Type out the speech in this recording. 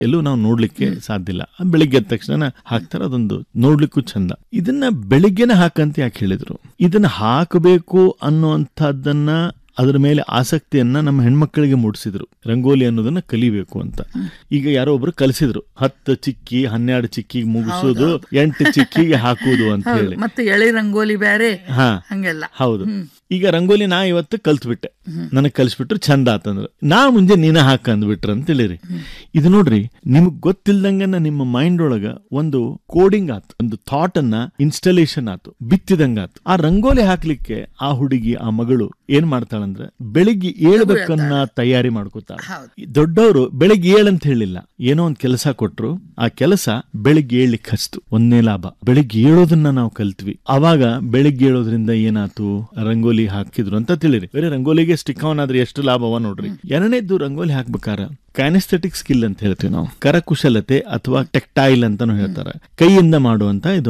ಎಲ್ಲೂ ನಾವು ನೋಡ್ಲಿಕ್ಕೆ ಸಾಧ್ಯ ಇಲ್ಲ. ಬೆಳಿಗ್ಗೆ ಎದ್ದ ತಕ್ಷಣ ಹಾಕ್ತಾರ, ಅದೊಂದು ನೋಡ್ಲಿಕ್ಕೂ ಚಂದ. ಇದನ್ನ ಬೆಳಿಗ್ಗೆನೆ ಹಾಕಂತ ಯಾಕೆ ಹೇಳಿದ್ರು? ಇದನ್ನ ಹಾಕಬೇಕು ಅನ್ನುವಂಥದ್ದನ್ನ, ಅದರ ಮೇಲೆ ಆಸಕ್ತಿಯನ್ನ ನಮ್ಮ ಹೆಣ್ಮಕ್ಳಿಗೆ ಮೂಡಿಸಿದ್ರು. ರಂಗೋಲಿ ಅನ್ನೋದನ್ನ ಕಲಿಬೇಕು ಅಂತ. ಈಗ ಯಾರೋ ಒಬ್ರು ಕಲಿಸಿದ್ರು, 10 ಚಿಕ್ಕಿ 12 ಚಿಕ್ಕಿಗೆ ಮುಗಿಸೋದು, 8 ಚಿಕ್ಕಿಗೆ ಹಾಕುವುದು ಅಂತ ಹೇಳಿ. ಮತ್ತೆ ಎಳೆ ರಂಗೋಲಿ ಬೇರೆ ಹಂಗೆಲ್ಲ. ಹೌದು. ಈಗ ರಂಗೋಲಿ ನಾ ಇವತ್ತು ಕಲ್ತ್ಬಿಟ್ಟೆ, ನನಗ್ ಕಲಿಸ್ಬಿಟ್ರು ಚಂದ ಆತಂದ್ರ, ನಾ ಮುಂಜೆ ನೀನ ಹಾಕ ಅಂದ್ಬಿಟ್ರ ಅಂತ ಹೇಳಿರಿ. ಇದು ನೋಡ್ರಿ, ನಿಮಗ್ ಗೊತ್ತಿಲ್ದಂಗನ ನಿಮ್ಮ ಮೈಂಡ್ ಒಳಗ ಒಂದು ಕೋಡಿಂಗ್ ಆತು, ಒಂದು ಥಾಟ್ ಅನ್ನ ಇನ್ಸ್ಟಾಲೇಷನ್ ಆತು, ಬಿತ್ತಿದಂಗ ಆತು. ಆ ರಂಗೋಲಿ ಹಾಕ್ಲಿಕ್ಕೆ ಆ ಹುಡುಗಿ, ಆ ಮಗಳು ಏನ್ ಮಾಡ್ತಾಳಂದ್ರೆ, ಬೆಳಿಗ್ಗೆ ಏಳ್ಬೇಕನ್ನ ತಯಾರಿ ಮಾಡ್ಕೋತಾಳ. ದೊಡ್ಡವರು ಬೆಳಿಗ್ಗೆ ಏಳಂತ ಹೇಳಿಲ್ಲ, ಏನೋ ಒಂದ್ ಕೆಲಸ ಕೊಟ್ರು, ಆ ಕೆಲಸ ಬೆಳಿಗ್ಗೆ ಏಳ್ಲಿಕ್ಕೆ ಹಚ್ತು. ಒಂದೇ ಲಾಭ, ಬೆಳಿಗ್ಗೆ ಏಳೋದನ್ನ ನಾವು ಕಲ್ತ್ವಿ. ಅವಾಗ ಬೆಳಿಗ್ಗೆ ಏಳೋದ್ರಿಂದ ಏನಾತು, ರಂಗೋಲಿ ಹಾಕಿದ್ರು ಅಂತ ತಿಳಿರಿ. ಬೇರೆ ರಂಗೋಲಿಗೆ ಸ್ಟಿಕ್ ಆನ್ ಆದ್ರೆ ಎಷ್ಟು ಲಾಭವ ನೋಡ್ರಿ. ಎರಡನೇದ್ದು, ರಂಗೋಲಿ ಹಾಕ್ಬೇಕಾರ ಕೈನೆಸ್ಥೆಟಿಕ್ ಸ್ಕಿಲ್ ಅಂತ ಹೇಳ್ತೀವಿ ನಾವು, ಕರಕುಶಲತೆ ಅಥವಾ ಟೆಕ್ಟೈಲ್ ಅಂತಾನು ಹೇಳ್ತಾರೆ, ಕೈಯಿಂದ ಮಾಡುವಂತ ಇದು